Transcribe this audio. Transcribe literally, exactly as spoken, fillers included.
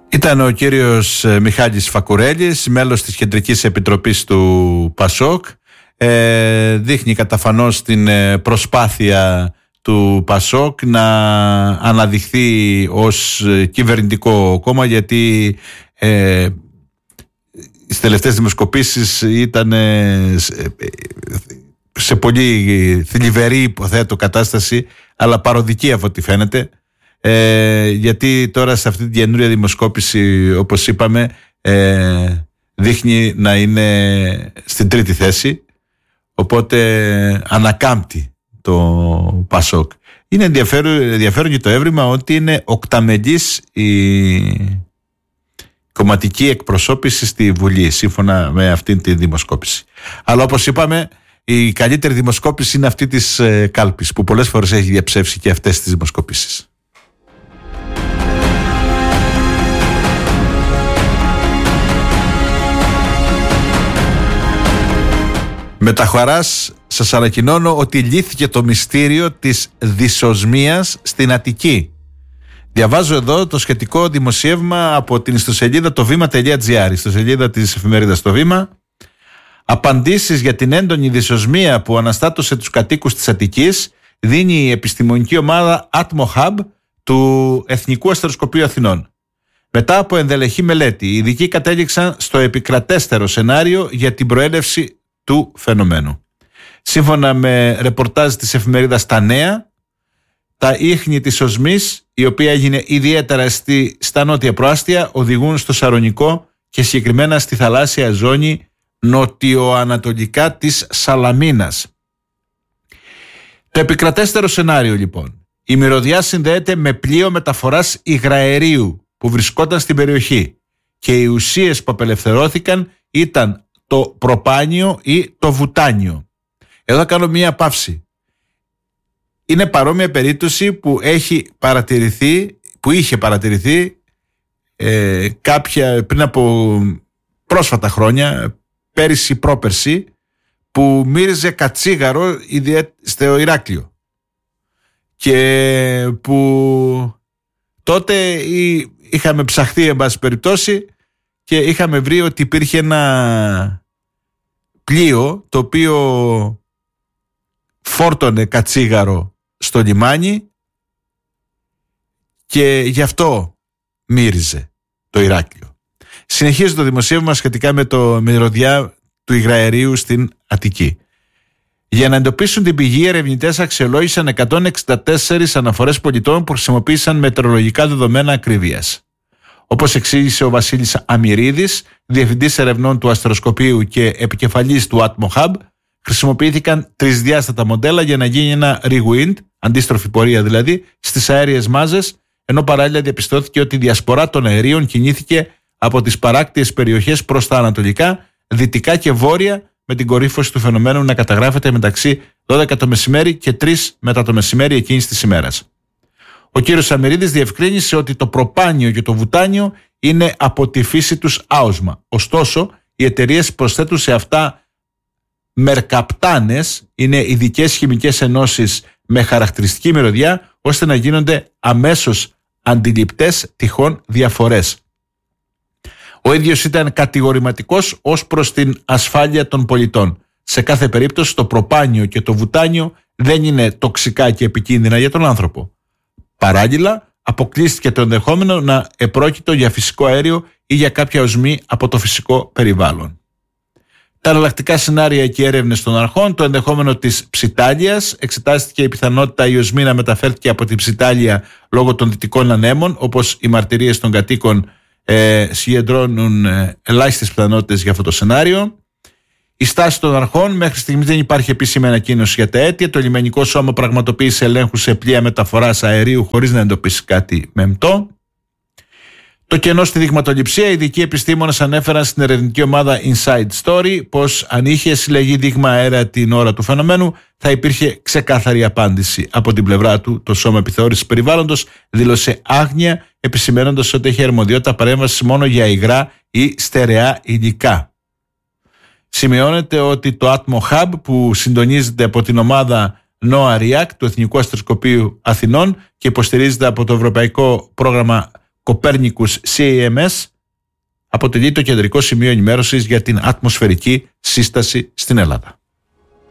Ήταν ο κύριος Μιχάλης Φακουρέλης, μέλος της Κεντρικής Επιτροπής του ΠΑΣΟΚ. Ε, δείχνει καταφανώς την προσπάθεια του ΠΑΣΟΚ να αναδειχθεί ως κυβερνητικό κόμμα, γιατί ε, στις τελευταίες δημοσκοπήσεις ήταν σε πολύ θλιβερή, υποθέτω, κατάσταση, αλλά παροδική από ό,τι φαίνεται. Ε, γιατί τώρα σε αυτή την καινούρια δημοσκόπηση, όπως είπαμε, ε, δείχνει να είναι στην τρίτη θέση, οπότε ανακάμπτει το ΠΑΣΟΚ. Είναι ενδιαφέρον, ενδιαφέρον και το έβριμα ότι είναι οκταμελής η κομματική εκπροσώπηση στη Βουλή, σύμφωνα με αυτή τη δημοσκόπηση. Αλλά όπως είπαμε, η καλύτερη δημοσκόπηση είναι αυτή της ε, κάλπης, που πολλές φορές έχει διαψεύσει και αυτές τις δημοσκοπήσεις. Με τα χαράς σας ανακοινώνω ότι λύθηκε το μυστήριο της δυσοσμίας στην Αττική. Διαβάζω εδώ το σχετικό δημοσίευμα από την ιστοσελίδα το βήμα τελεία τζι άρ, ιστοσελίδα της εφημερίδας Το Βήμα. Απαντήσεις για την έντονη δυσοσμία που αναστάτωσε τους κατοίκους της Αττικής δίνει η επιστημονική ομάδα AtmoHub του Εθνικού Αστεροσκοπείου Αθηνών. Μετά από ενδελεχή μελέτη, οι ειδικοί κατέληξαν στο επικρατέστερο σενάριο για την προέλευση του φαινομένου. Σύμφωνα με ρεπορτάζ της εφημερίδας Τα Νέα, τα ίχνη της οσμής, η οποία έγινε ιδιαίτερα αισθητή στα νότια προάστια, οδηγούν στο Σαρονικό και συγκεκριμένα στη θαλάσσια ζώνη νοτιοανατολικά της Σαλαμίνας. Το επικρατέστερο σενάριο, λοιπόν. Η μυρωδιά συνδέεται με πλοίο μεταφοράς υγραερίου που βρισκόταν στην περιοχή και οι ουσίες που απελευθερώθηκαν ήταν το προπάνιο ή το βουτάνιο. Εδώ θα κάνω μία παύση. Είναι παρόμοια περίπτωση που έχει παρατηρηθεί, που είχε παρατηρηθεί ε, κάποια, πριν από πρόσφατα χρόνια, πέρυσι πρόπερσι, που μύριζε κατσίγαρο στο Ηράκλειο και που τότε είχαμε ψαχθεί, εν πάση περιπτώσει, και είχαμε βρει ότι υπήρχε ένα πλοίο το οποίο φόρτωνε κατσίγαρο στο λιμάνι και γι' αυτό μύριζε το Ηράκλειο. Συνεχίζει το δημοσίευμα σχετικά με το μυρωδιά του υγραερίου στην Αττική. Για να εντοπίσουν την πηγή, οι ερευνητές αξιολόγησαν εκατόν εξήντα τέσσερις αναφορές πολιτών που χρησιμοποίησαν μετεωρολογικά δεδομένα ακρίβειας. Όπως εξήγησε ο Βασίλης Αμυρίδης, διευθυντής ερευνών του Αστεροσκοπείου και επικεφαλής του AtmoHub, χρησιμοποιήθηκαν τρισδιάστατα μοντέλα για να γίνει ένα rewind, αντίστροφη πορεία δηλαδή, στις αέριες μάζες, ενώ παράλληλα διαπιστώθηκε ότι η διασπορά των αερίων κινήθηκε από τις παράκτιες περιοχές προς τα ανατολικά, δυτικά και βόρεια, με την κορύφωση του φαινομένου να καταγράφεται μεταξύ δώδεκα το μεσημέρι και τρεις μετά το μεσημέρι εκείνης της ημέρας. Ο κύριος Αμυρίδης διευκρίνησε ότι το προπάνιο και το βουτάνιο είναι από τη φύση τους άοσμα. Ωστόσο, οι εταιρείες προσθέτουν σε αυτά μερκαπτάνες, είναι ειδικές χημικές ενώσεις με χαρακτηριστική μυρωδιά, ώστε να γίνονται αμέσως αντιληπτές τυχόν διαφορές. Ο ίδιος ήταν κατηγορηματικός ως προς την ασφάλεια των πολιτών. Σε κάθε περίπτωση το προπάνιο και το βουτάνιο δεν είναι τοξικά και επικίνδυνα για τον άνθρωπο. Παράλληλα, αποκλείστηκε το ενδεχόμενο να επρόκειτο για φυσικό αέριο ή για κάποια οσμή από το φυσικό περιβάλλον. Τα εναλλακτικά σενάρια και έρευνες των αρχών, το ενδεχόμενο της ψιτάλιας, εξετάστηκε η πιθανότητα η οσμή να μεταφέρθηκε από την ψιτάλια λόγω των δυτικών ανέμων, όπως οι μαρτυρίες των κατοίκων ε, συγκεντρώνουν ε, ελάχιστες πιθανότητες για αυτό το σενάριο. Η στάση των αρχών, μέχρι στιγμής δεν υπάρχει επίσημη ανακοίνωση για τα αίτια. Το λιμενικό σώμα πραγματοποίησε ελέγχους σε πλοία μεταφοράς αερίου χωρίς να εντοπίσει κάτι μεμπτό. Το κενό στη δειγματοληψία, οι ειδικοί επιστήμονες ανέφεραν στην ερευνητική ομάδα Inside Story πως αν είχε συλλεγεί δείγμα αέρα την ώρα του φαινομένου, θα υπήρχε ξεκάθαρη απάντηση. Από την πλευρά του, το Σώμα Επιθεώρησης Περιβάλλοντος δήλωσε άγνοια, επισημαίνοντας ότι έχει αρμοδιότητα παρέμβασης μόνο για υγρά ή στερεά υλικά. Σημειώνεται ότι το AtmoHub, που συντονίζεται από την ομάδα NOAA-REACT του Εθνικού Αστεροσκοπείου Αθηνών και υποστηρίζεται από το Ευρωπαϊκό Πρόγραμμα Copernicus σι έι εμ ες αποτελεί το κεντρικό σημείο ενημέρωσης για την ατμοσφαιρική σύσταση στην Ελλάδα.